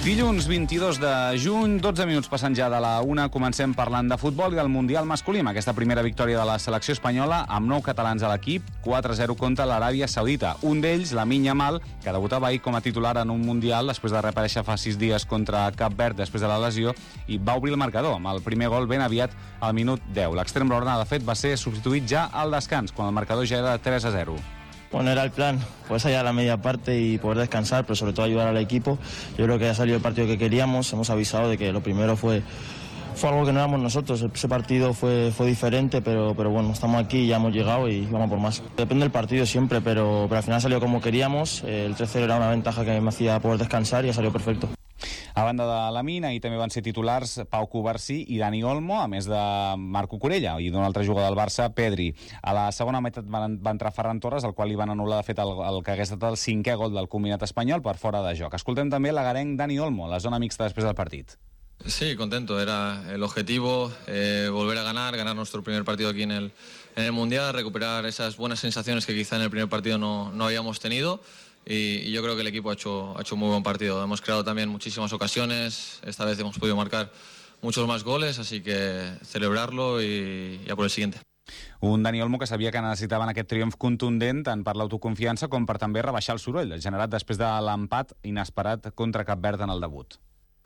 Dilluns 22 de juny, 12 minuts passant ja de la 1, comencem parlant de futbol i del Mundial masculí, amb aquesta primera victòria de la selecció espanyola amb 9 catalans a l'equip, 4-0 contra l'Aràbia Saudita. Un d'ells, Lamine Yamal, que debutava ahir com a titular en un Mundial després de reaparèixer fa 6 dies contra Cap Verd després de la lesió, i va obrir el marcador amb el primer gol ben aviat al minut 10. L'extrem blaugrana, de fet, va ser substituït ja al descans, quan el marcador ja era de 3-0. Bueno, era el plan, pues allá a la media parte y poder descansar, pero sobre todo ayudar al equipo. Yo creo que ha salido el partido que queríamos, hemos avisado de que lo primero fue algo que no éramos nosotros, ese partido fue diferente, pero bueno, estamos aquí, ya hemos llegado y vamos por más. Depende del partido siempre, pero al final salió como queríamos, el 3-0 era una ventaja que me hacía poder descansar y ha salido perfecto. A banda de Lamine, ahir també van ser titulars Pau Cubarsí i Dani Olmo, a més de Marco Corella i d'un altre jugador del Barça, Pedri. A la segona meitat va entrar Ferran Torres, el qual li van anul·lar, de fet, el que hagués estat el 5è gol del combinat espanyol per fora de joc. Escoltem també l'agarenc Dani Olmo, a la zona mixta després del partit. Sí, contento. Era el objetivo, volver a ganar nuestro primer partido aquí en el Mundial, recuperar esas buenas sensaciones que quizá en el primer partido no habíamos tenido. Y yo creo que el equipo ha hecho un muy buen partido. Hemos creado también muchísimas ocasiones, esta vez hemos podido marcar muchos más goles, así que celebrarlo y a por el siguiente. Un Dani Olmo que sabia que necessitaven aquest triomf contundent tant per l'autoconfiança com per també rebaixar el soroll generat després de l'empat inesperat contra Cap Verd en el debut.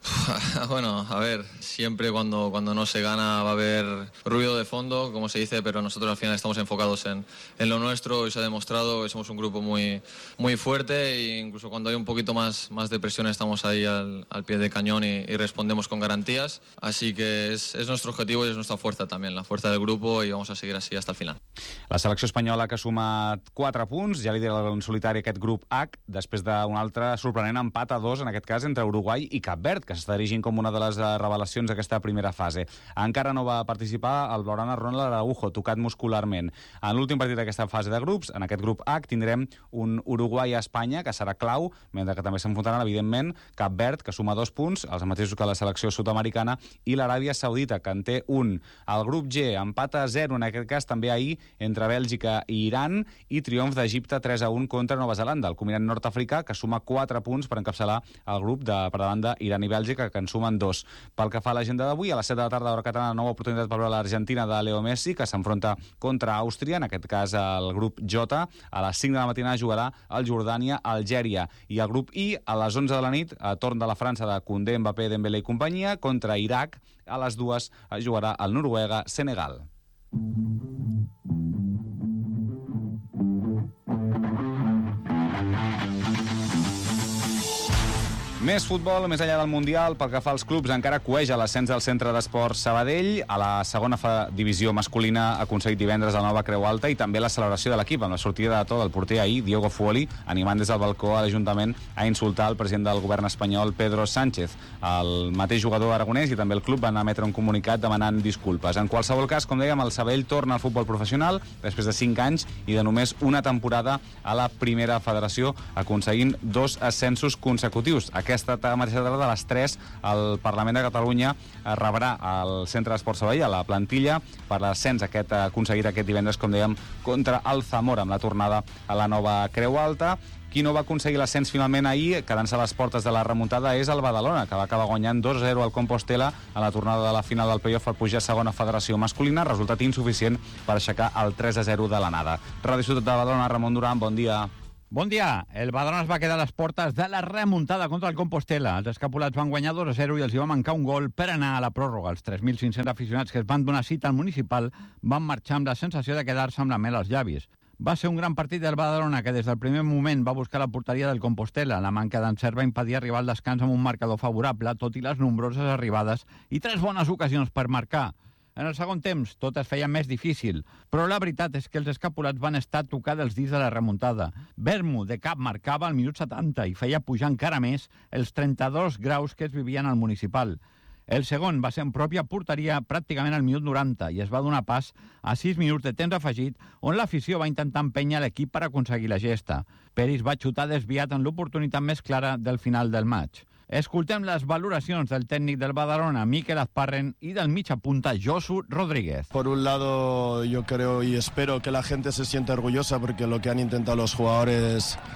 Bueno, a ver, siempre cuando no se gana va a haber ruido de fondo, como se dice, pero nosotros al final estamos enfocados en lo nuestro y se ha demostrado que somos un grupo muy, muy fuerte e incluso cuando hay un poquito más de presión estamos ahí al pie de cañón y respondemos con garantías, así que es nuestro objetivo y es nuestra fuerza también, la fuerza del grupo, y vamos a seguir así hasta el final. La selecció espanyola que suma 4 punts, ja lidera en solitari aquest grup H, després d'un altre sorprenent empat a 2, en aquest cas entre Uruguai i Cap Verd, que s'està dirigint com una de les revelacions d'aquesta primera fase. Encara no va participar el blaugrana Ronald Araujo, tocat muscularment. En l'últim partit d'aquesta fase de grups, en aquest grup H, tindrem un Uruguai-Espanya, que serà clau, mentre que també s'enfrontaran, evidentment, Cap Verd, que suma 2 punts, els mateixos que la selecció sud-americana, i l'Aràbia Saudita, que en té un. El grup G, empat a 0, en aquest cas també ahir, entre Bèlgica i Iran, i triomf d'Egipte 3-1 contra Nova Zelanda, el combinat nord-africà, que suma 4 punts per encapçalar el grup per davant d'Iran i Bèlgica, que en sumen 2. Pel que fa a l'agenda d'avui, a les 7 de la tarda, hora catalana, nova oportunitat per veure l'Argentina de Leo Messi, que s'enfronta contra Àustria, en aquest cas el grup J. A les 5 de la matinada jugarà el Jordània-Algèria. I el grup I, a les 11 de la nit, a torn de la França de Koundé, Mbappé, Dembélé i companyia, contra Iraq. A les 2 jugarà el Noruega-Senegal. Més futbol, més enllà del Mundial, pel que fa als clubs, encara cueja l'ascens del Centre d'Esports Sabadell. A la segona divisió masculina ha aconseguit divendres la nova Creu Alta i també la celebració de l'equip amb la sortida de tot del porter ahir, Diogo Fuoli, animant des del balcó a l'Ajuntament a insultar el president del govern espanyol, Pedro Sánchez. El mateix jugador aragonès i també el club van emetre un comunicat demanant disculpes. En qualsevol cas, com dèiem, el Sabadell torna al futbol professional després de 5 anys i de només una temporada a la primera federació, aconseguint 2 ascensos consecutius. Aquesta mateixa tarda, a les 3, el Parlament de Catalunya rebrà al Centre d'Esports Sabadell, a la plantilla, per l'ascens aconseguit aquest divendres, com dèiem, contra el Zamora, amb la tornada a la nova Creu Alta. Qui no va aconseguir l'ascens finalment ahir, quedant-se a les portes de la remuntada, és el Badalona, que va acabar guanyant 2-0 al Compostela a la tornada de la final del playoff per pujar a segona federació masculina, resultat insuficient per aixecar el 3-0 de l'anada. Ràdio Ciutat de Badalona, Ramon Duran, bon dia. Bon dia. El Badalona es va quedar a les portes de la remuntada contra el Compostela. Els escapulats van guanyar 2-0 i els hi va mancar un gol per anar a la pròrroga. Els 3.500 aficionats que es van donar cita al municipal van marxar amb la sensació de quedar-se amb la mel als llavis. Va ser un gran partit del Badalona que des del primer moment va buscar la porteria del Compostela. La manca d'encert va impedir arribar al descans amb un marcador favorable, tot i les nombroses arribades i 3 bones ocasions per marcar. En el segon temps, tot es feia més difícil, però la veritat és que els escapulats van estar tocant els dits de la remuntada. Bermu, de cap, marcava al minut 70 i feia pujar encara més els 32 graus que es vivien al municipal. El segon va ser en pròpia porteria pràcticament al minut 90 i es va donar pas a 6 minuts de temps afegit on l'afició va intentar empènyer l'equip per aconseguir la gesta. Peris va xutar desviat en l'oportunitat més clara del final del match. Escoltem les valoracions del técnico del Badalona, Mikel Azparren, y del mitjapunta Josu Rodríguez. Por un lado, yo creo y espero que la gente se sienta orgullosa porque lo que han intentado los jugadores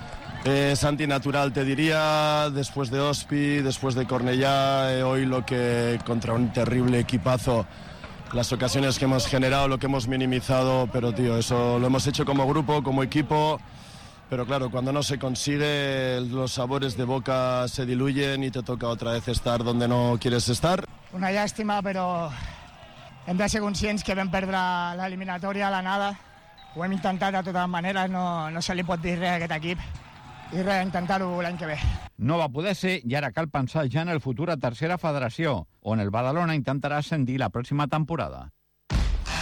Es antinatural, te diría, después de Ospi, después de Cornellá, hoy lo que contra un terrible equipazo, las ocasiones que hemos generado, lo que hemos minimizado, pero tío, eso lo hemos hecho como grupo, como equipo, pero claro, cuando no se consigue, los sabores de boca se diluyen y te toca otra vez estar donde no quieres estar. Una llàstima, però hem de ser conscients que vam perdre l'eliminatòria a la nada. Ho hem intentat de totes maneres, no se li pot dir res a aquest equip. I res, intentar-ho l'any que ve. No va poder ser i ara cal pensar ja en el futur a tercera federació, on el Badalona intentarà ascendir la pròxima temporada.